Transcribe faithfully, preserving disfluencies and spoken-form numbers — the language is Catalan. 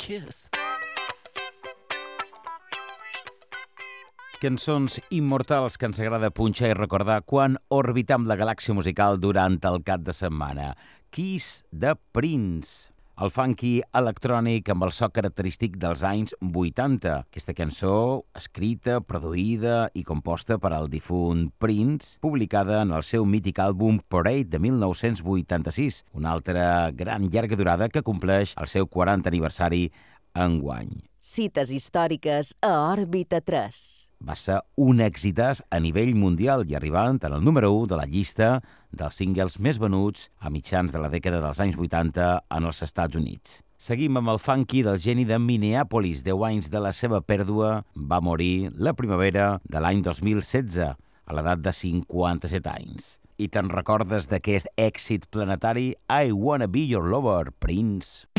kiss. Cançons immortals que ens agrada punxar i recordar quan orbitam la galàxia musical durant el cap de setmana. Kiss de Prince, el funky electrònic amb el so característic dels anys vuitanta. Aquesta cançó, escrita, produïda i composta per al difunt Prince, publicada en el seu mític àlbum Parade de mil nou-cents vuitanta-sis, una altra gran llarga durada que compleix el seu quaranta aniversari enguany. Cites històriques a Òrbita tres. Va ser un èxitàs a nivell mundial i arribant en el número u de la llista dels singles més venuts a mitjans de la dècada dels anys vuitanta en els Estats Units. Seguim amb el funky del geni de Minneapolis. Deu anys de la seva pèrdua, va morir la primavera de l'any dos mil setze, a l'edat de cinquanta-set anys. I te'n recordes d'aquest èxit planetari I Wanna Be Your Lover, Prince?